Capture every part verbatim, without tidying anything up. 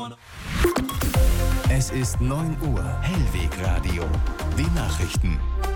Es ist neun Uhr, Hellwegradio. Die Nachrichten.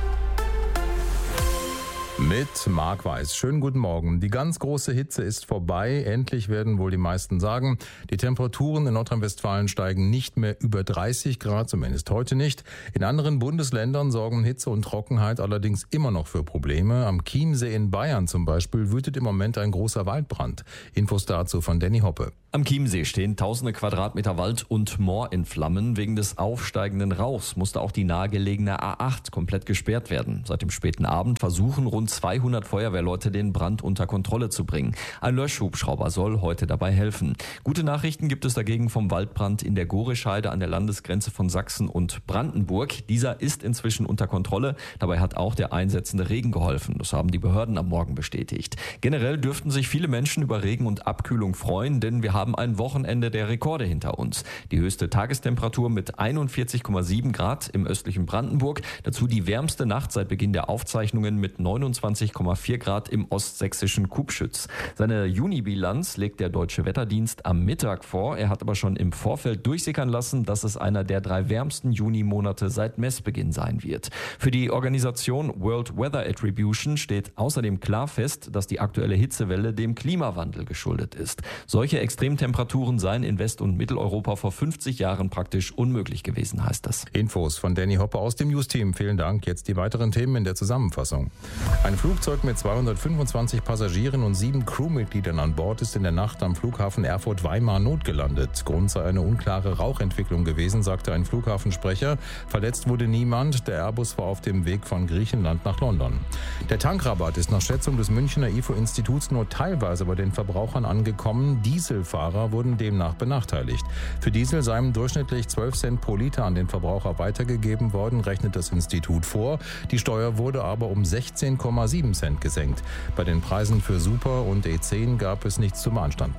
Mit Marc Weiß. Schönen guten Morgen. Die ganz große Hitze ist vorbei. Endlich werden wohl die meisten sagen. Die Temperaturen in Nordrhein-Westfalen steigen nicht mehr über dreißig Grad, zumindest heute nicht. In anderen Bundesländern sorgen Hitze und Trockenheit allerdings immer noch für Probleme. Am Chiemsee in Bayern zum Beispiel wütet im Moment ein großer Waldbrand. Infos dazu von Danny Hoppe. Am Chiemsee stehen tausende Quadratmeter Wald und Moor in Flammen. Wegen des aufsteigenden Rauchs musste auch die nahegelegene A acht komplett gesperrt werden. Seit dem späten Abend versuchen rund zweihundert Feuerwehrleute, den Brand unter Kontrolle zu bringen. Ein Löschhubschrauber soll heute dabei helfen. Gute Nachrichten gibt es dagegen vom Waldbrand in der Gorescheide an der Landesgrenze von Sachsen und Brandenburg. Dieser ist inzwischen unter Kontrolle. Dabei hat auch der einsetzende Regen geholfen. Das haben die Behörden am Morgen bestätigt. Generell dürften sich viele Menschen über Regen und Abkühlung freuen, denn wir haben ein Wochenende der Rekorde hinter uns. Die höchste Tagestemperatur mit einundvierzig Komma sieben Grad im östlichen Brandenburg. Dazu die wärmste Nacht seit Beginn der Aufzeichnungen mit neunundzwanzig Komma vier Grad im ostsächsischen Kubschütz. Seine Juni-Bilanz legt der Deutsche Wetterdienst am Mittag vor. Er hat aber schon im Vorfeld durchsickern lassen, dass es einer der drei wärmsten Juni-Monate seit Messbeginn sein wird. Für die Organisation World Weather Attribution steht außerdem klar fest, dass die aktuelle Hitzewelle dem Klimawandel geschuldet ist. Solche Extremtemperaturen seien in West- und Mitteleuropa vor fünfzig Jahren praktisch unmöglich gewesen, heißt das. Infos von Danny Hoppe aus dem News-Team. Vielen Dank. Jetzt die weiteren Themen in der Zusammenfassung. Ein Flugzeug mit zweihundertfünfundzwanzig Passagieren und sieben Crewmitgliedern an Bord ist in der Nacht am Flughafen Erfurt-Weimar notgelandet. Grund sei eine unklare Rauchentwicklung gewesen, sagte ein Flughafensprecher. Verletzt wurde niemand. Der Airbus war auf dem Weg von Griechenland nach London. Der Tankrabatt ist nach Schätzung des Münchner I F O-Instituts nur teilweise bei den Verbrauchern angekommen. Dieselfahrer wurden demnach benachteiligt. Für Diesel seien durchschnittlich zwölf Cent pro Liter an den Verbraucher weitergegeben worden, rechnet das Institut vor. Die Steuer wurde aber um sechzehn Komma sieben Cent gesenkt. Bei den Preisen für Super und E zehn gab es nichts zu beanstanden.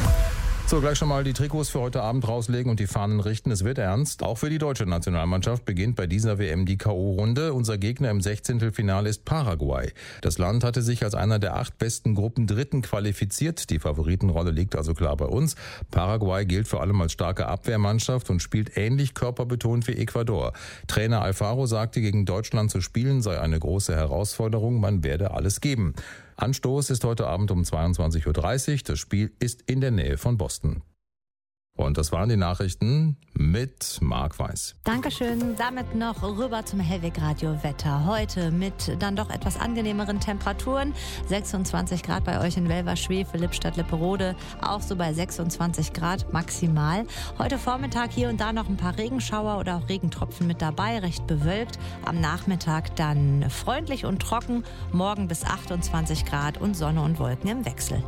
So, gleich schon mal die Trikots für heute Abend rauslegen und die Fahnen richten. Es wird ernst. Auch für die deutsche Nationalmannschaft beginnt bei dieser W M die K O-Runde. Unser Gegner im Sechzehntelfinale ist Paraguay. Das Land hatte sich als einer der acht besten Gruppen Dritten qualifiziert. Die Favoritenrolle liegt also klar bei uns. Paraguay gilt vor allem als starke Abwehrmannschaft und spielt ähnlich körperbetont wie Ecuador. Trainer Alfaro sagte, gegen Deutschland zu spielen sei eine große Herausforderung. Man werde alles geben. Anstoß ist heute Abend um zweiundzwanzig Uhr dreißig. Das Spiel ist in der Nähe von Boston. Und das waren die Nachrichten mit Marc Weiß. Dankeschön. Damit noch rüber zum Hellwegradio-Wetter. Heute mit dann doch etwas angenehmeren Temperaturen. sechsundzwanzig Grad bei euch in Welverschwefel, Lippstadt, Lipperode. Auch so bei sechsundzwanzig Grad maximal. Heute Vormittag hier und da noch ein paar Regenschauer oder auch Regentropfen mit dabei. Recht bewölkt. Am Nachmittag dann freundlich und trocken. Morgen bis achtundzwanzig Grad und Sonne und Wolken im Wechsel.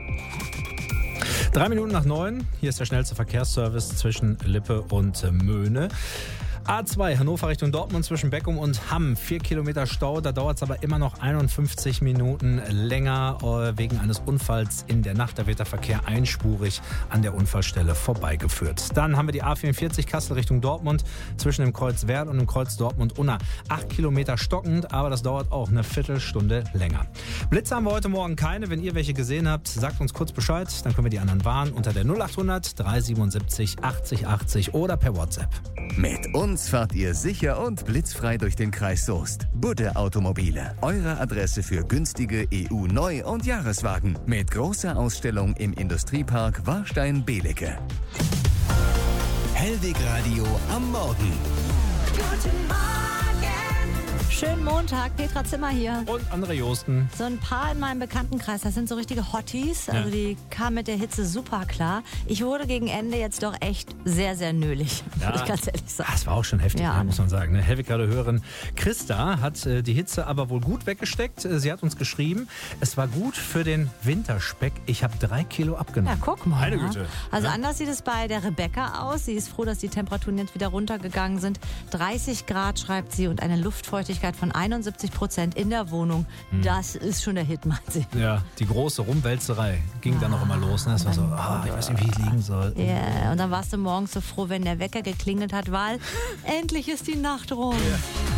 Drei Minuten nach neun. Hier ist der schnellste Verkehrsservice zwischen Lippe und Möhne. A zwei, Hannover Richtung Dortmund zwischen Beckum und Hamm. Vier Kilometer Stau, da dauert es aber immer noch einundfünfzig Minuten länger äh, wegen eines Unfalls in der Nacht. Da wird der Verkehr einspurig an der Unfallstelle vorbeigeführt. Dann haben wir die A vierundvierzig Kassel Richtung Dortmund zwischen dem Kreuz Werl und dem Kreuz Dortmund-Unna. Acht Kilometer stockend, aber das dauert auch eine Viertelstunde länger. Blitze haben wir heute Morgen keine. Wenn ihr welche gesehen habt, sagt uns kurz Bescheid. Dann können wir die anderen warnen unter der null achthundert dreihundertsiebenundsiebzig achtzig achtzig oder per WhatsApp. Mit uns fahrt ihr sicher und blitzfrei durch den Kreis Soest. Budde Automobile, eure Adresse für günstige E U-Neu- und Jahreswagen. Mit großer Ausstellung im Industriepark Warstein-Belecke. Hellwegradio am Morgen. Guten Morgen. Schönen Montag, Petra Zimmer hier. Und André Josten. So ein paar in meinem Bekanntenkreis, das sind so richtige Hotties. Also Ja. die kamen mit der Hitze super klar. Ich wurde gegen Ende jetzt doch echt sehr, sehr nölig, Ja. muss ich ganz ehrlich sagen. Ah, das war auch schon heftig, Ja. ne, muss man sagen. Ne? Hellwegradio-Hörerin Christa hat äh, die Hitze aber wohl gut weggesteckt. Äh, Sie hat uns geschrieben, es war gut für den Winterspeck. Ich habe drei Kilo abgenommen. Ja, guck mal. Meine ne? Güte. Also Ja. anders sieht es bei der Rebecca aus. Sie ist froh, dass die Temperaturen jetzt wieder runtergegangen sind. dreißig Grad schreibt sie und eine Luftfeuchtigkeit von einundsiebzig Prozent in der Wohnung. Das ist schon der Hit, meint sie. Ja, die große Rumwälzerei ging dann auch immer los. Ne? Das war so, ah, ich weiß nicht, wie ich liegen soll. Ja, und dann warst du morgens so froh, wenn der Wecker geklingelt hat, weil endlich ist die Nacht rum.